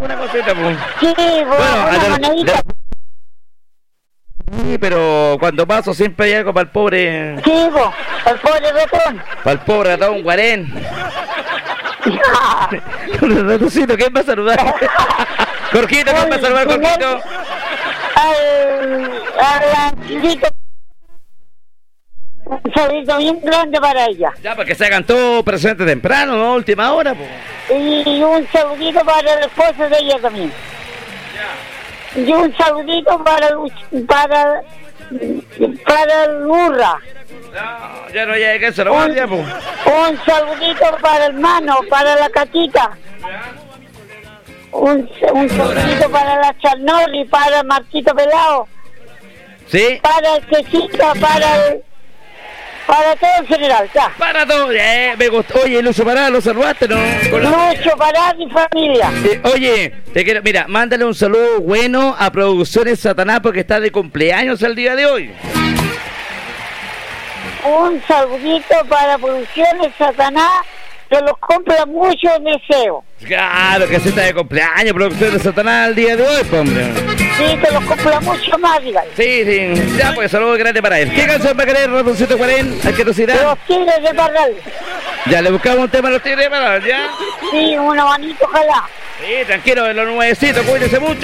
alguna cosita, pues. Sí, una monedita. Sí, pero cuando paso siempre hay algo para el pobre. Sí, el pobre ratón. Para el pobre ratón, Guarén. Un ratoncito, ¿quién va a saludar? Jorgito, ¿quién va a saludar, Jorgito? Al angelito. Un saludito bien grande para ella. Ya, para que se hagan todos presentes temprano, ¿no? Última hora, pues. Y un saludito para el esposo de ella también. Y un saludito para el burra. No, ya no llega que se lo voy a pues. Un saludito para el hermano, para la Catita. Un saludito para la Charnoli, para el Marquito Pelado. Sí. Para el Quesita, para todo en general, ya. Para todo, me gustó. Oye, Lucho Pará, ¿lo saludaste, no? Lucho Pará, mi familia. Oye, te quiero, mira, mándale un saludo bueno a Producciones Satanás porque está de cumpleaños el día de hoy. Un saludito para Producciones Satanás, que los compra mucho deseo. Claro que sí está de cumpleaños, Producciones Satanás el día de hoy, hombre. Sí, que los compra mucho más, diga. Sí, ya, pues saludo grande para él. ¿Qué canción va a querer, Ratoncito Guarén? Asquerosidad. Los Tigres de Parral. Ya, le buscamos un tema a los Tigres de Parral, ¿ya? Sí, un abanico, ojalá. Sí, tranquilo, de los nuevecitos, cuídense mucho.